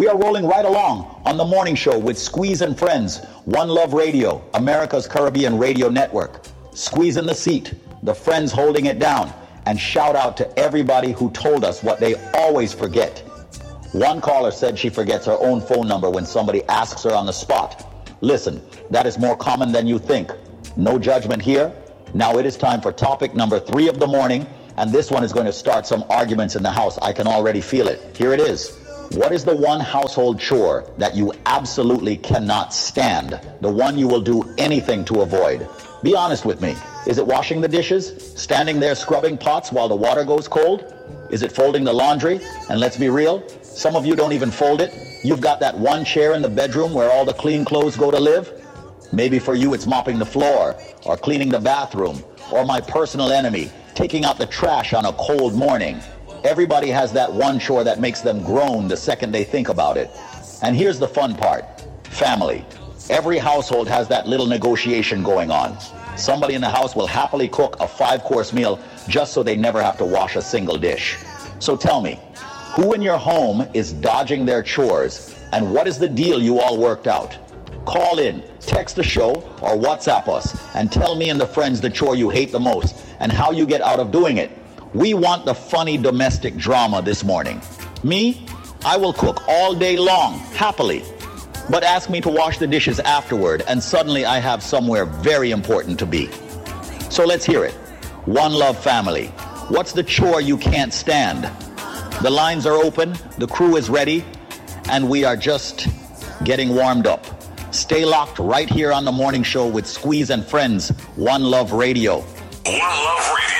We are rolling right along on the morning show with Squeeze and Friends, One Love Radio, America's Caribbean radio network. Squeeze in the seat, the friends holding it down, and shout out to everybody who told us what they always forget. One caller said she forgets her own phone number when somebody asks her on the spot. Listen, that is more common than you think. No judgment here. Now it is time for topic number 3 of the morning, and this one is going to start some arguments in the house. I can already feel it. Here it is. What is the one household chore that you absolutely cannot stand? The one you will do anything to avoid? Be honest with me. Is it washing the dishes? Standing there scrubbing pots while the water goes cold? Is it folding the laundry? And let's be real, some of you don't even fold it. You've got that one chair in the bedroom where all the clean clothes go to live. Maybe for you it's mopping the floor or cleaning the bathroom, or my personal enemy, taking out the trash on a cold morning. Everybody has that one chore that makes them groan the second they think about it. And here's the fun part. Family. Every household has that little negotiation going on. Somebody in the house will happily cook a 5-course meal just so they never have to wash a single dish. So tell me, who in your home is dodging their chores, and what is the deal you all worked out? Call in, text the show, or WhatsApp us and tell me and the friends the chore you hate the most and how you get out of doing it. We want the funny domestic drama this morning. Me, I will cook all day long, happily. But ask me to wash the dishes afterward, and suddenly I have somewhere very important to be. So let's hear it. One Love family. What's the chore you can't stand? The lines are open, the crew is ready, and we are just getting warmed up. Stay locked right here on the morning show with Squeeze and Friends, One Love Radio. One Love Radio.